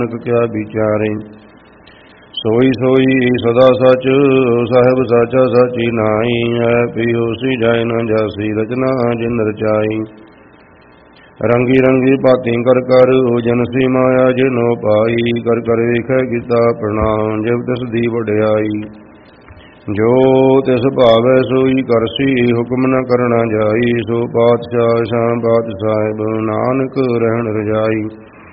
ਕਿਆ ਵਿਚਾਰੇ। ਸੋਈ ਸੋਈ ਸਦਾ ਸਚ ਸਾਹਿਬ ਸਾਚਾ ਸਾਚੀ ਨਾਈ। ਹੈ ਪਿਓ ਸੀ ਜਾਇ ਨ ਜਾਸੀ ਰਚਨਾ ਜਿਨ ਰਚਾਈ। ਰੰਗੀ ਰੰਗੀ ਭਾਤੀ ਕਰ ਕਰ ਜਨਸੀ ਮਾਇਆ ਜਿਨੋ ਪਾਈ। ਕਰ ਕਰ ਵੇਖੈ ਕੀਤਾ ਪ੍ਰਣਾਮ ਜਿਵ ਤਿਸ ਦੀ ਵਡਿਆਈ। ਜੋ ਤਿਸ ਭਾਵੈ ਸੋਈ ਕਰਸੀ ਹੁਕਮ ਨ ਕਰਨਾ ਜਾਈ। ਸੋ ਪਾਤਸ਼ਾਹ ਸ਼ਾਮ ਪਾਤਸ਼ਾਹਿਬ ਨਾਨਕ ਰਹਿਣ ਰਜਾਈ।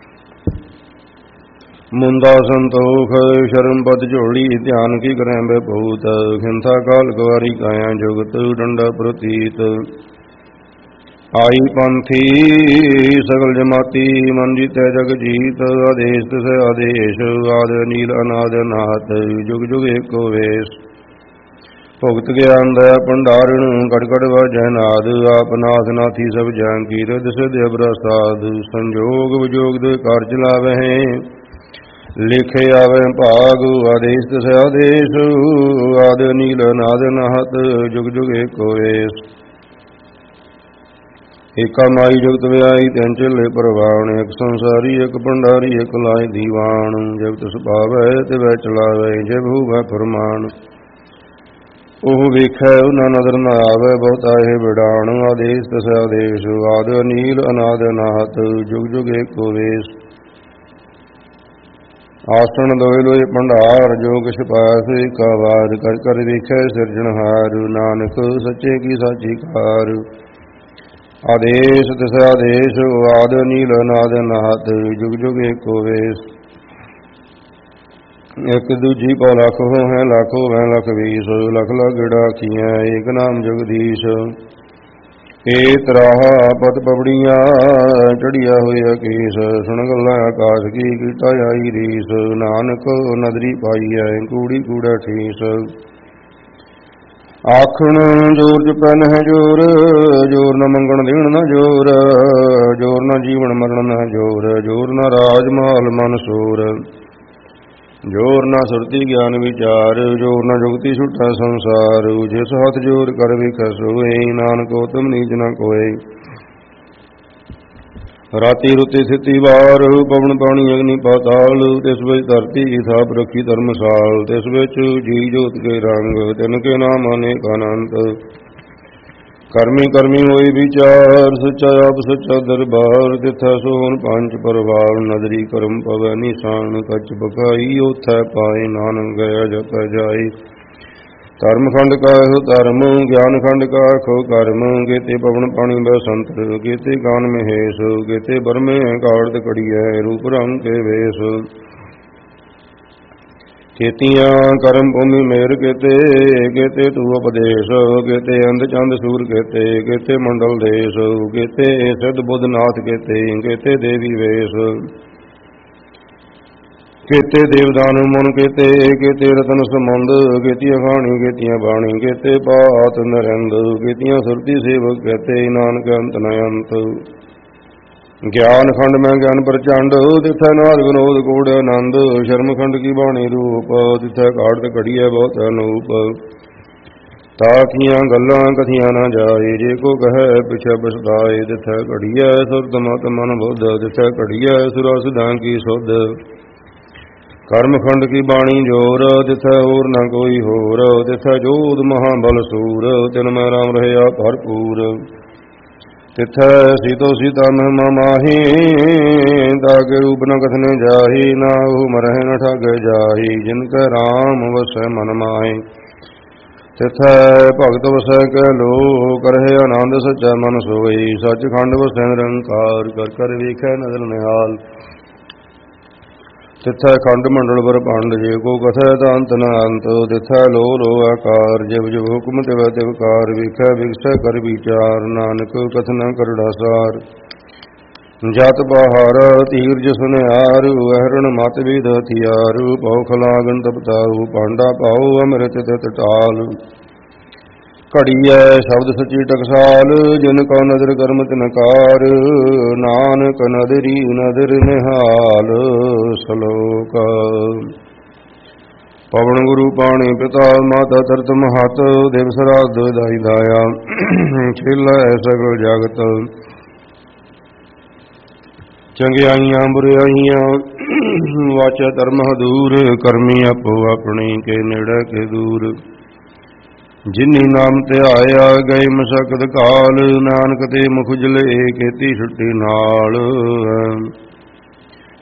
ਮੁੰਦਾ ਸੰਤੋਖ ਸ਼ਰਮ ਪਦ ਝੋਲੀ ਧਿਆਨ ਕੀ ਕਰੈ ਬਹਿਪੂਤ। ਖਿੰਥਾ ਕਾਲ ਕੁਵਾਰੀ ਕਾਇਆ ਜੁਗਤ ਡੰਡਾ ਪ੍ਰਤੀਤ। ਆਈ ਪੰਥੀ ਸਗਲ ਜਮਾਤੀ ਮਨ ਜੀਤੈ ਜਗ ਜੀਤ। ਆਦੇਸ਼ ਤਿਸ ਆਦੇਸ਼ ਆਦ ਨੀਲ ਅਨਾਦ ਅਨਾਹਤ ਜੁਗ ਜੁਗ ਏਕੋ ਵੇਸ਼। ਭੁਗਤ ਗਿਆਨ ਦਇਆ ਭੰਡਾਰਣ ਕਟ ਕਟ ਵਾਜੈ ਨਾਦ। ਆਪ ਨਾਥ ਨਾਥੀ ਸਭ ਜਹਾਂ ਕੀ ਰਿਧ ਸਿਧ ਅਬਰਸਾਦ। ਸੰਜੋਗ ਵਿਜੋਗ ਦੇ ਕਾਰ ਚਲਾਵਹਿ ਲਿਖੇ ਆਵੈ ਭਾਗ। ਆਦੇਸ਼ ਤਿਸ ਆਦੇਸ਼ ਆਦ ਨੀਲ ਅਨਾਦ ਅਨਾਹਤ ਜੁਗ ਜੁਗ ਏਕੋ ਵੇਸ਼। ਏਕਾ ਮਾਈ ਜਗਤ ਵਿਆਈ ਤਿੰਨ ਚੇਲੇ ਪ੍ਰਵਾਣ। ਇੱਕ ਸੰਸਾਰੀ ਇੱਕ ਭੰਡਾਰੀ ਇੱਕ ਲਾਇ ਦੀਵਾਨ। ਜਬ ਤਿਸ ਭਾਵੈ ਤਿਵੈ ਚਲਾਵੈ ਜਿਵ ਹੂਵੈ ਫਰਮਾਨ। ਉਹ ਵੇਖੈ ਉਹਨਾਂ ਨਦਰ ਨ ਆਵੈ ਬਹੁਤਾ ਇਹ ਵਿਡਾਣ। ਆਦੇਸ਼ ਤਿਸ ਆਦੇਸ਼ ਆਦ ਨੀਲ ਅਨਾਦ ਅਨਾਹਤ ਜੁਗ ਜੁਗ ਏਕੋ ਵੇਸ਼। ਆਸਣ ਲੋਏ ਲੋਏ ਭੰਡਾਰ ਜੋ ਕਿਛ ਪਾਇਆ ਸੋ ਏਕਾ ਵਾਰ। ਕਰ ਕਰ ਵੇਖੈ ਸਿਰਜਣਹਾਰ ਨਾਨਕ ਸੱਚੇ ਕੀ ਸਾਚੀ ਕਾਰ। ਆਦੇਸ਼ ਤਿਸ ਆਦੇਸ਼ ਆਦ ਨੀਲ ਅਨਾਦ ਅਨਾਹਤ ਜੁਗ ਜੁਗ ਏਕੋ ਵੇਸ਼। ਇੱਕ ਦੂਜੀ ਪਉ ਲੱਖ ਹੋਇ ਲੱਖ ਹੋਵੈ ਲੱਖ ਵੀਸ। ਲੱਖ ਲੱਖ ਗੇੜਾ ਆਖੀਐ ਏਕ ਨਾਮ ਜਗਦੀਸ਼। ਏ ਤਰਾਹ ਪਤ ਪਬੜੀਆਂ ਚੜੀਆ ਹੋਇਆ ਕੇਸ। ਸੁਣ ਗੱਲਾਂ ਆਕਾਸ਼ ਕੀ ਕੀਤਾ ਆਈ ਰੀਸ। ਨਾਨਕ ਨਦਰੀ ਪਾਈਐ ਕੂੜੀ ਕੂੜਾ ਠੀਸ। ਆਖਣ ਜੋਰ ਜਪੈ ਨਹਿ ਜੋਰ ਜੋਰ ਨ ਮੰਗਣ ਦੇਣ ਨ ਜੋਰ। ਜੋਰ ਨ ਜੀਵਨ ਮਰਨ ਨ ਜੋਰ ਜੋਰ ਨ ਰਾਜ ਮਾਲ ਮਨ ਸੂਰ। ਜੋਰ ਨ ਸੁਰਤੀ ਗਿਆਨ ਵਿਚਾਰ ਜੋਰ ਨ ਜੁਗਤੀ ਛੁਟੈ ਸੰਸਾਰ। ਜਿਸ ਹੱਥ ਜੋਰ ਕਰ ਵੇਖੈ ਸੋਏ ਨਾਨਕ ਉਤਮ ਨੀਚ ਨ ਕੋਇ। ਰਾਤੀ ਰੁੱਤੀ ਸਿੱਤੀ ਵਾਰ ਪਵਨ ਪਾਣੀ ਅਗਨੀ ਪਾਤਾਲ। ਤਿਸ ਵਿੱਚ ਧਰਤੀ ਥਾਪ ਰੱਖੀ ਧਰਮਸਾਲ। ਤਿਸ ਵਿੱਚ ਜੀ ਜੋਤ ਕੇ ਰੰਗ ਤਿਨ ਕੇ ਨਾਮ ਅਨੇਕ ਅਨੰਤ। ਕਰਮੀ ਕਰਮੀ ਹੋਈ ਵਿਚਾਰ ਸੱਚਾ ਆਪ ਸੱਚਾ ਦਰਬਾਰ। ਤਿਥੈ ਸੋਹਣ ਪੰਜ ਪਰਵਾਰ ਨਦਰੀ ਕਰਮ ਪਵੈ ਨਿਸ਼ਾਨ। ਕੱਚ ਬਕਾਈ ਉਥੈ ਪਾਏ ਨਾਨਕ ਗਿਆ ਜਪੈ ਜਾਈ। ਧਰਮ ਖੰਡ ਕਾ ਇਹੋ ਧਰਮ ਗਿਆਨ ਖੰਡ ਕਾ ਖੋ ਕਰਮ। ਕੇਤੇ ਪਵਨ ਪਾਣੀ ਬਸੰਤਰ ਕੇਤੇ ਕਾਨ ਮਹੇਸ਼। ਕੇਤੇ ਬਰਮੇ ਕਾੜਤ ਕੜੀਐ ਰੂਪ ਰੰਗ ਕੇ ਵੇਸ਼। ਕੇਤੀਆਂ ਕਰਮ ਭੂਮੀ ਮੇਰ ਕੇਤੇ ਕੇਤੇ ਤੂ ਉਪਦੇਸ਼। ਕੇਤੇ ਅੰਧ ਚੰਦ ਸੂਰ ਕੇਤੇ ਕੇਤੇ ਮੰਡਲ ਦੇਸ਼। ਕੇਤੇ ਸਿੱਧ ਬੁੱਧ ਨਾਥ ਕੇਤੇ ਕੇਤੇ ਦੇਵੀ ਵੇਸ਼। ਕੇਤੇ ਦੇਵਦਾਨ ਮਨ ਕੇਤੇ ਕੇਤੇ ਰਤਨ ਸਮੁੰਦ। ਕੇਤੀਆਂ ਖਾਣੀ ਕੇਤੀਆਂ ਬਾਣੀ ਕੇਤੇ ਪਾਤ ਨਰਿੰਦ। ਕੇਤੀਆਂ ਸੁਰਤੀ ਸੇਵਕ ਕੇਤੇ ਨਾਨਕ ਅੰਤ ਨ ਅੰਤ। ਗਿਆਨ ਖੰਡ ਮੈਂ ਗਿਆਨ ਪ੍ਰਚੰਡ ਤਿਥੈ ਨਾਦ ਵਿਨੋਦ ਕੋੜ ਆਨੰਦ। ਸ਼ਰਮ ਖੰਡ ਕੀ ਬਾਣੀ ਰੂਪ ਤਿਥੈ ਘਾੜਤ ਘੜੀਐ ਬਹੁਤ ਅਨੂਪ। ਤਾਕੀਆਂ ਗੱਲਾਂ ਕਥੀਆਂ ਨਾ ਜਾਏ ਜੇ ਕੋ ਕਹੈ ਪਿਛੈ ਪਛਤਾਏ। ਤਿਥੈ ਘੜੀਐ ਸੁਰਤ ਮਤ ਮਨ ਬੁੱਧ ਤਿਥੈ ਘੜੀਐ ਸੁਰਾ ਸਿਧਾਂ ਕੀ ਸੁਧ। ਕਰਮ ਖੰਡ ਕੀ ਬਾਣੀ ਜੋਰ ਤਿਥੈ ਹੋਰ ਨਾ ਕੋਈ ਹੋਰ। ਤਿਥੈ ਜੋਧ ਮਹਾਬਲ ਸੂਰ ਤਿਨ ਮੈਂ ਰਾਮ ਰਹਿਆ ਭਰਪੂਰ। ਤਿਥੈ ਸੀਤੋ ਸੀਤਾ ਮਹਿਮਾ ਮਾਹੀ ਤਾਕੇ ਰੂਪ ਨ ਕਥਨੇ ਜਾਹੀ। ਨਾ ਉਹ ਮਰਹਿ ਨ ਠਾਗੇ ਜਾਹੀ ਜਿਨ ਕੈ ਰਾਮ ਵਸੈ ਮਨ ਮਾਹੀ। ਤਿਥੈ ਭਗਤ ਵਸੈ ਕੈ ਲੋ ਕਰਹਿ ਆਨੰਦ ਸੱਚਾ ਮਨ ਸੋਈ। ਸੱਚ ਖੰਡ ਵਸੈ ਨਿਰੰਕਾਰ ਕਰ ਕਰ ਵੇਖੈ ਨਦਰ ਨਿਹਾਲ। ਤਿਥੈ ਖੰਡ ਮੰਡਲ ਬ੍ਰਹਮੰਡ ਜੇ ਕੋ ਕਥੈ ਤਾਂ ਅੰਤ ਨ ਅੰਤ। ਤਿਥੈ ਲੋ ਲੋ ਆਕਾਰ ਜਿਵ ਜਿਵ ਹੁਕਮ ਤਿਵੈ ਤਿਵ ਕਾਰ। ਵੇਖੈ ਵਿਗਸੈ ਕਰ ਵਿਚਾਰ ਨਾਨਕ ਕਥਨਾ ਕਰੜਾ ਸਾਰ। ਜਤ ਬਹਾਰ ਧੀਰਜ ਸੁਨਿਆਰ ਅਹਰਣ ਮਤ ਵਿਦ ਹਥਿਆਰ। ਪਉ ਖਲਾਗਨ ਤਪਤਾਉ ਪਾਂਡਾ ਪਾਉ ਅੰਮ੍ਰਿਤ ਤਿਤ ਟਾਲ। ਘੜੀਐ ਸ਼ਬਦ ਸੱਚੀ ਟਕਸਾਲ ਜਿਨ ਕਉ ਨਦਰ ਕਰਮ ਤਿਨ ਕਾਰ। ਨਾਨਕ ਨਦਰੀ ਨਦਰ ਨਿਹਾਲ। ਸਲੋਕ ਪਵਨ ਗੁਰੂ ਪਾਣੀ ਪਿਤਾ ਮਾਤਾ ਧਰਤ ਮਹਤ। ਦੇਵ ਸਰਾਧ ਦਾਈ ਦਾਇਆ ਖੇਲਾ ਸਗਲ ਜਗਤ। ਚੰਗਿਆਈਆਂ ਬੁਰਿਆਈਆਂ ਵਾਚਾ ਧਰਮ ਹਦੂਰ ਕਰਮੀ ਆਪੋ ਆਪਣੀ ਕੇ ਨੇੜੇ ਕੇ ਦੂਰ ਜਿਨੀ ਨਾਮ ਧਿਆਇਆ ਗਏ ਮਸਕਤ ਕਾਲ ਨਾਨਕ ਤੇ ਮੁਖ ਜਲੇ ਕੀਤੀ ਛੁੱਟੀ ਨਾਲ